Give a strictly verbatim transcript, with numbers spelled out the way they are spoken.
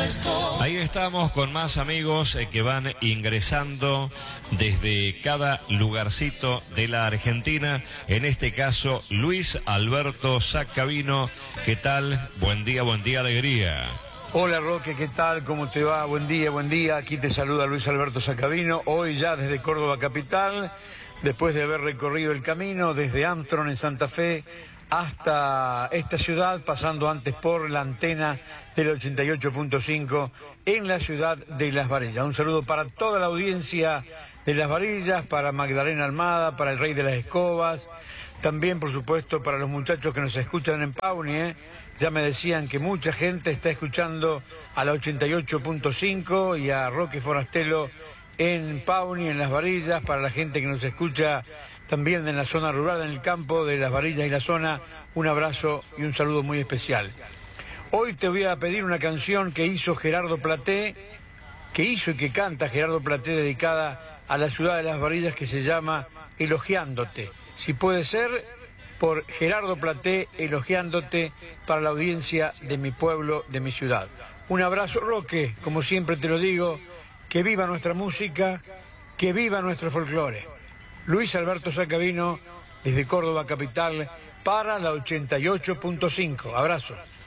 Ahí estamos con más amigos eh, que van ingresando desde cada lugarcito de la Argentina. En este caso, Luis Alberto Sacabino. ¿Qué tal? Buen día, buen día, alegría. Hola Roque, ¿qué tal? ¿Cómo te va? Buen día, buen día. Aquí te saluda Luis Alberto Sacabino. Hoy ya desde Córdoba capital, después de haber recorrido el camino desde Armstrong en Santa Fe hasta esta ciudad, pasando antes por la antena del ochenta y ocho punto cinco en la ciudad de Las Varillas. Un saludo para toda la audiencia de Las Varillas, para Magdalena Almada, para el Rey de las Escobas, también por supuesto para los muchachos que nos escuchan en Pauni, ¿eh? Ya me decían que mucha gente está escuchando a la ochenta y ocho punto cinco y a Roque Forastelo en Pauni, en Las Varillas, para la gente que nos escucha también en la zona rural, en el campo de Las Varillas y la zona, un abrazo y un saludo muy especial. Hoy te voy a pedir una canción que hizo Gerardo Platé, que hizo y que canta Gerardo Platé, dedicada a la ciudad de Las Varillas, que se llama Elogiándote. Si puede ser, por Gerardo Platé, Elogiándote, para la audiencia de mi pueblo, de mi ciudad. Un abrazo, Roque, como siempre te lo digo, que viva nuestra música, que viva nuestro folclore. Luis Alberto Sacabino, desde Córdoba capital, para la ochenta y ocho punto cinco. Abrazo.